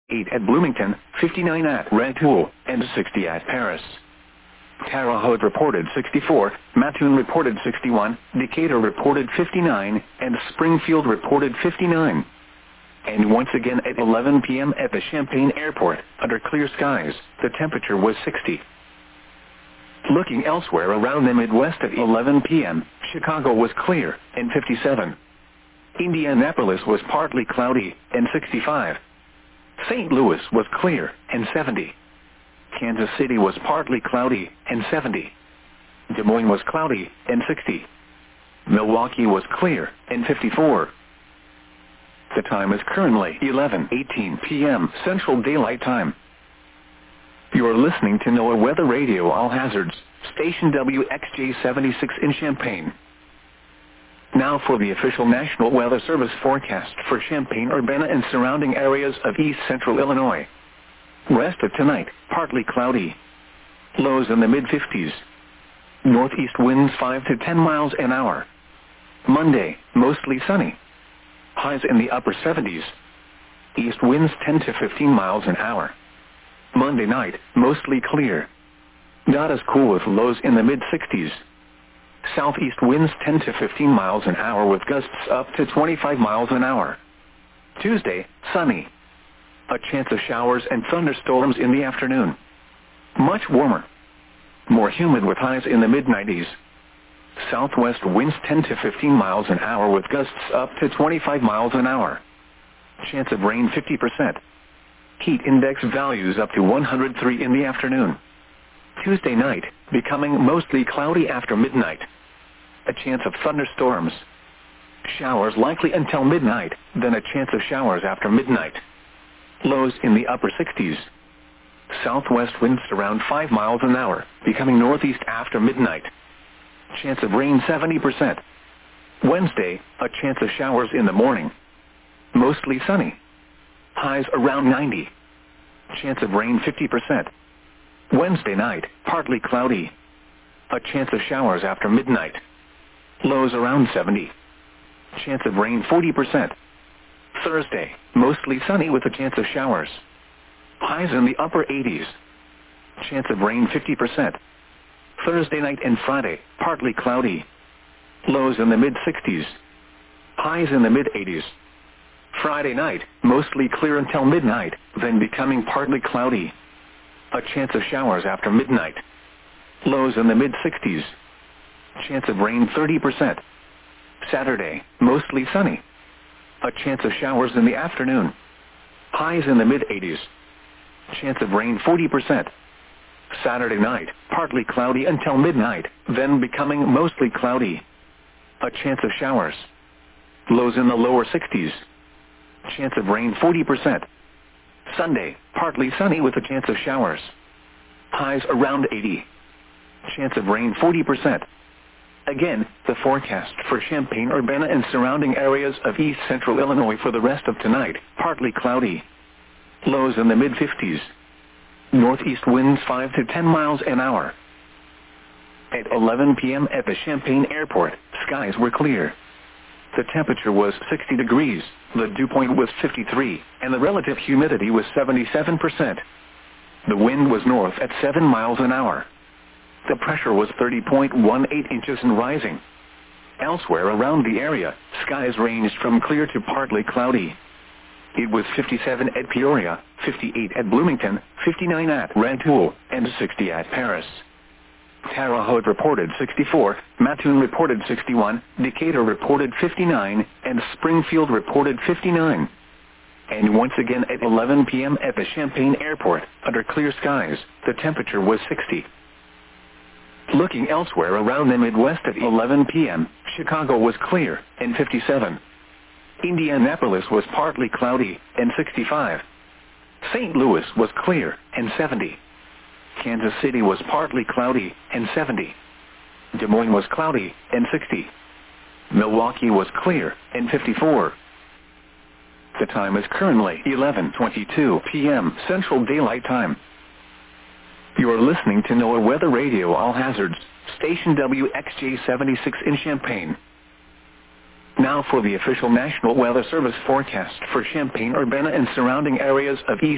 58 at Bloomington, 59 at Rantoul, and 60 at Paris. Terre Haute reported 64, Mattoon reported 61, Decatur reported 59, and Springfield reported 59. And once again at 11 p.m. at the Champaign Airport, under clear skies, the temperature was 60. Looking elsewhere around the Midwest at 11 p.m., Chicago was clear, and 57. Indianapolis was partly cloudy, and 65. St. Louis was clear, and 70. Kansas City was partly cloudy, and 70. Des Moines was cloudy, and 60. Milwaukee was clear, and 54. The time is currently 11:18 p.m. Central Daylight Time. You are listening to NOAA Weather Radio All Hazards, station WXJ-76 in Champaign. Now for the official National Weather Service forecast for Champaign-Urbana and surrounding areas of east central Illinois. Rest of tonight, partly cloudy. Lows in the mid-50s. Northeast winds 5 to 10 miles an hour. Monday, mostly sunny. Highs in the upper 70s. East winds 10 to 15 miles an hour. Monday night, mostly clear. Not as cool with lows in the mid-60s. Southeast winds 10 to 15 miles an hour with gusts up to 25 miles an hour. Tuesday, sunny. A chance of showers and thunderstorms in the afternoon. Much warmer. More humid with highs in the mid-90s. Southwest winds 10 to 15 miles an hour with gusts up to 25 miles an hour. Chance of rain 50%. Heat index values up to 103 in the afternoon. Tuesday night, becoming mostly cloudy after midnight. A chance of thunderstorms. Showers likely until midnight, then a chance of showers after midnight. Lows in the upper 60s. Southwest winds around 5 miles an hour, becoming northeast after midnight. Chance of rain 70%. Wednesday, a chance of showers in the morning. Mostly sunny. Highs around 90. Chance of rain 50%. Wednesday night, partly cloudy. A chance of showers after midnight. Lows around 70. Chance of rain 40%. Thursday, mostly sunny with a chance of showers. Highs in the upper 80s. Chance of rain 50%. Thursday night and Friday, partly cloudy. Lows in the mid-60s. Highs in the mid-80s. Friday night, mostly clear until midnight, then becoming partly cloudy. A chance of showers after midnight. Lows in the mid-60s. Chance of rain 30%. Saturday, mostly sunny. A chance of showers in the afternoon. Highs in the mid-80s. Chance of rain 40%. Saturday night, partly cloudy until midnight, then becoming mostly cloudy. A chance of showers. Lows in the lower 60s. Chance of rain 40%. Sunday, partly sunny with a chance of showers. Highs around 80. Chance of rain 40%. Again, the forecast for Champaign-Urbana and surrounding areas of east central Illinois for the rest of tonight, partly cloudy. Lows in the mid-50s. Northeast winds 5 to 10 miles an hour. At 11 p.m. at the Champaign Airport, skies were clear. The temperature was 60 degrees, the dew point was 53, and the relative humidity was 77%. The wind was north at 7 miles an hour. The pressure was 30.18 inches and rising. Elsewhere around the area, skies ranged from clear to partly cloudy. It was 57 at Peoria, 58 at Bloomington, 59 at Rantoul, and 60 at Paris. Terre Haute reported 64, Mattoon reported 61, Decatur reported 59, and Springfield reported 59. And once again at 11 p.m. at the Champaign Airport, under clear skies, the temperature was 60. Looking elsewhere around the Midwest at 11 p.m., Chicago was clear, and 57. Indianapolis was partly cloudy, and 65. St. Louis was clear, and 70. Kansas City was partly cloudy, and 70. Des Moines was cloudy, and 60. Milwaukee was clear, and 54. The time is currently 11:22 p.m. Central Daylight Time. You are listening to NOAA Weather Radio All Hazards, station WXJ-76 in Champaign. Now for the official National Weather Service forecast for Champaign-Urbana and surrounding areas of east